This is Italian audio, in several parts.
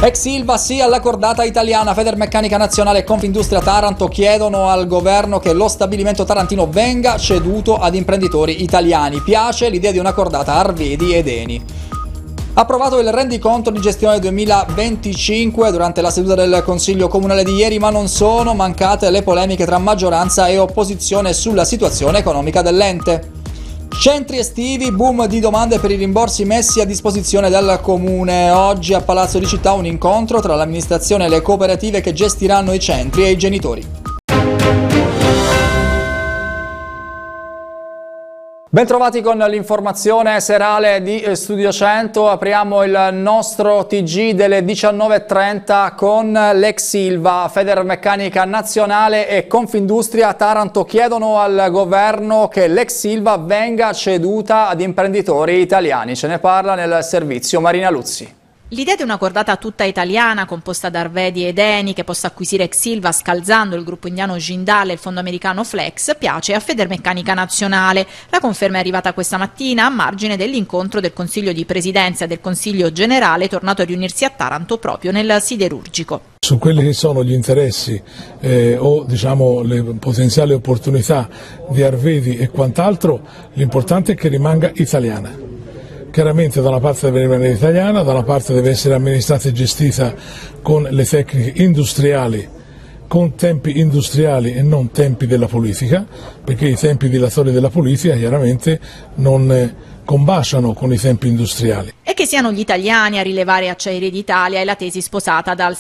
Ex Ilva sì alla cordata italiana. Federmeccanica Nazionale e Confindustria Taranto chiedono al governo che lo stabilimento tarantino venga ceduto ad imprenditori italiani. Piace l'idea di una cordata Arvedi ed Eni. Approvato il rendiconto di gestione 2025 durante la seduta del Consiglio Comunale di ieri, ma non sono mancate le polemiche tra maggioranza e opposizione sulla situazione economica dell'ente. Centri estivi, boom di domande per i rimborsi messi a disposizione dal Comune. Oggi a Palazzo di Città un incontro tra l'amministrazione e le cooperative che gestiranno i centri e i genitori. Bentrovati con l'informazione serale di Studio 100. Apriamo il nostro TG delle 19:30 con l'ex Ilva. Federmeccanica Nazionale e Confindustria Taranto chiedono al governo che l'ex Ilva venga ceduta ad imprenditori italiani. Ce ne parla nel servizio Marina Luzzi. L'idea di una cordata tutta italiana composta da Arvedi ed Eni che possa acquisire ex Ilva scalzando il gruppo indiano Jindal e il fondo americano Flex piace a Federmeccanica Nazionale. La conferma è arrivata questa mattina a margine dell'incontro del Consiglio di Presidenza e del Consiglio Generale tornato a riunirsi a Taranto proprio nel siderurgico. Su quelli che sono gli interessi o diciamo le potenziali opportunità di Arvedi e quant'altro, l'importante è che rimanga italiana. Chiaramente da una parte deve rimanere italiana, da una parte deve essere amministrata e gestita con le tecniche industriali, con tempi industriali e non tempi della politica, perché i tempi dilatori della politica chiaramente non combaciano con i tempi industriali. E che siano gli italiani a rilevare Acciaierie d'Italia è la tesi sposata dal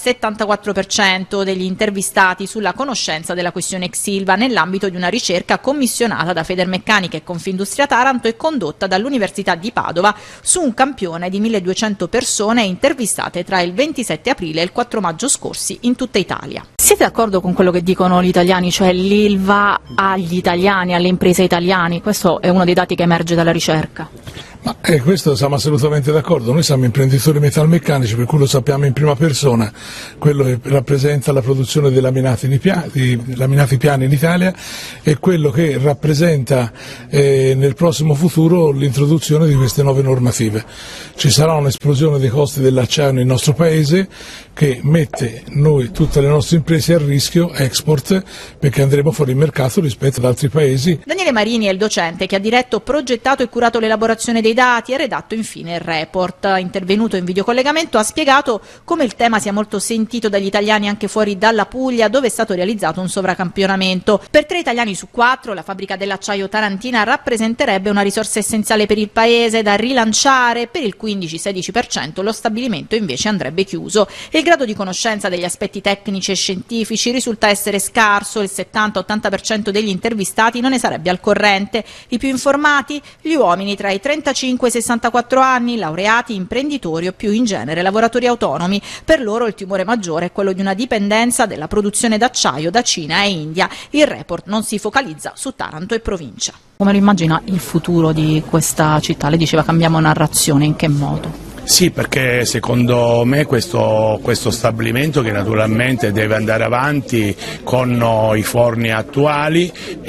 74% degli intervistati sulla conoscenza della questione ex Ilva nell'ambito di una ricerca commissionata da Federmeccanica e Confindustria Taranto e condotta dall'Università di Padova su un campione di 1200 persone intervistate tra il 27 aprile e il 4 maggio scorsi in tutta Italia. Siete d'accordo con quello che dicono gli italiani, cioè l'Ilva agli italiani, alle imprese italiane? Questo è uno dei dati che emerge dalla ricerca. Ma questo siamo assolutamente d'accordo, noi siamo imprenditori metalmeccanici, per cui lo sappiamo in prima persona, quello che rappresenta la produzione di laminati piani in Italia e quello che rappresenta nel prossimo futuro l'introduzione di queste nuove normative. Ci sarà un'esplosione dei costi dell'acciaio nel nostro paese che mette noi, tutte le nostre imprese, a rischio export, perché andremo fuori mercato rispetto ad altri paesi. Daniele Marini è il docente che ha diretto, progettato e curato l'elaborazione dei dati e redatto infine il report. Intervenuto in videocollegamento ha spiegato come il tema sia molto sentito dagli italiani anche fuori dalla Puglia, dove è stato realizzato un sovracampionamento. Per 3 italiani su 4 la fabbrica dell'acciaio tarantina rappresenterebbe una risorsa essenziale per il paese da rilanciare. Per il 15-16% lo stabilimento invece andrebbe chiuso. Il grado di conoscenza degli aspetti tecnici e scientifici risulta essere scarso, il 70-80% degli intervistati non ne sarebbe al corrente. I più informati? Gli uomini tra i 35 e 64 anni, laureati, imprenditori o più in genere lavoratori autonomi. Per loro il timore maggiore è quello di una dipendenza della produzione d'acciaio da Cina e India. Il report non si focalizza su Taranto e provincia. Come lo immagina il futuro di questa città? Lei diceva cambiamo narrazione, in che modo? Sì, perché secondo me questo stabilimento, che naturalmente deve andare avanti con i forni attuali,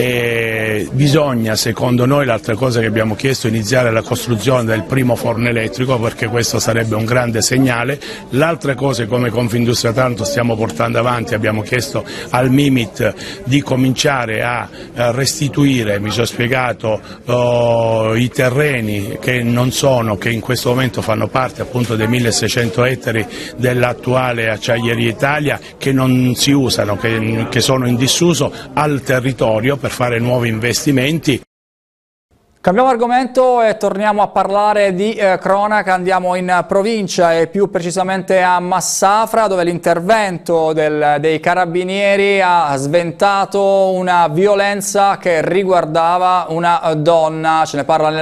e bisogna, secondo noi, l'altra cosa che abbiamo chiesto è iniziare la costruzione del primo forno elettrico, perché questo sarebbe un grande segnale. L'altra cosa, come Confindustria Taranto stiamo portando avanti, abbiamo chiesto al Mimit di cominciare a restituire, mi sono spiegato, i terreni che in questo momento fanno parte appunto dei 1600 ettari dell'attuale Acciaieria Italia, che non si usano, che sono in disuso, al territorio per fare nuovi investimenti. Cambiamo argomento e torniamo a parlare di cronaca. Andiamo in provincia e più precisamente a Massafra, dove l'intervento dei carabinieri ha sventato una violenza che riguardava una donna. Ce ne parla